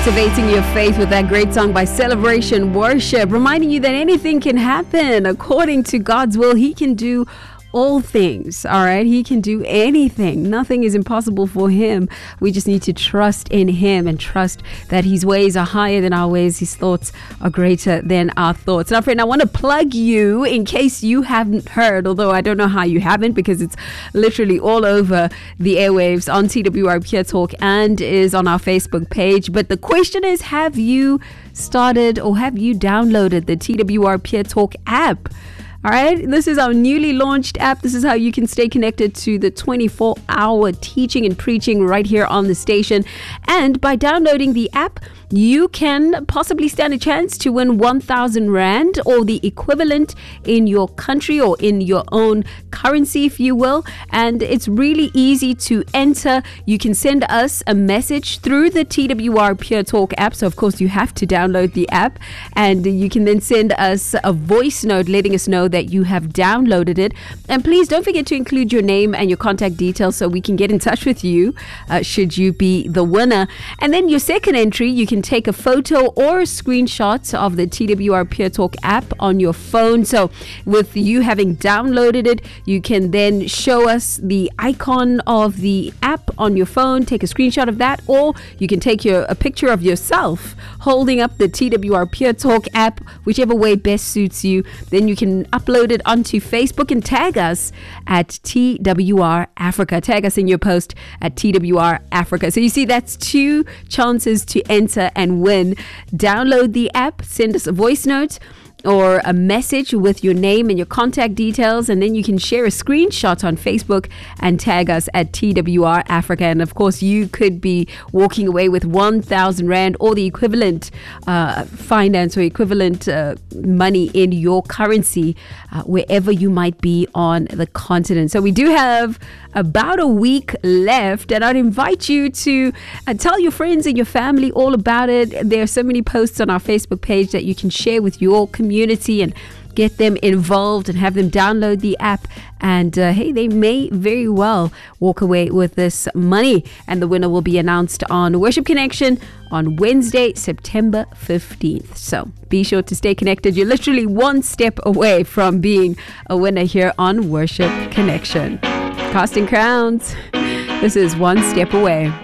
Activating your faith with that great song by Celebration Worship, reminding you that anything can happen according to God's will. He can do all things, all right? He can do anything. Nothing is impossible for him. We just need to trust in him and trust that his ways are higher than our ways. His thoughts are greater than our thoughts. Now, friend, I want to plug you in case you haven't heard, although I don't know how you haven't because it's literally all over the airwaves on TWR Pure Talk and is on our Facebook page. But the question is, have you started or have you downloaded the TWR Pure Talk app? All right, this is our newly launched app. This is how you can stay connected to the 24-hour teaching and preaching right here on the station. And by downloading the app, you can possibly stand a chance to win 1,000 Rand or the equivalent in your country or in your own currency, if you will. And it's really easy to enter. You can send us a message through the TWR Pure Talk app. So, of course, you have to download the app. And you can then send us a voice note letting us know that you have downloaded it. And please don't forget to include your name and your contact details so we can get in touch with you should you be the winner. And then your second entry, you can take a photo or a screenshot of the TWR Pure Talk app on your phone. So with you having downloaded it, you can then show us the icon of the app on your phone, take a screenshot of that, or you can take a picture of yourself holding up the TWR Pure Talk app, whichever way best suits you. Then you can upload it onto Facebook and tag us at TWR Africa. Tag us in your post at TWR Africa. So you see, that's 2 chances to enter and win. Download the app, send us a voice note or a message with your name and your contact details, and then you can share a screenshot on Facebook and tag us at TWR Africa. And of course, you could be walking away with 1,000 Rand or the equivalent finance or equivalent money in your currency wherever you might be on the continent. So we do have about a week left, and I'd invite you to tell your friends and your family all about it. There are so many posts on our Facebook page that you can share with your community and get them involved and have them download the app. And hey, they may very well walk away with this money, and the winner will be announced on Worship Connection on Wednesday, September 15th. So be sure to stay connected. You're literally one step away from being a winner here on Worship Connection. Casting crowns. This is One Step Away.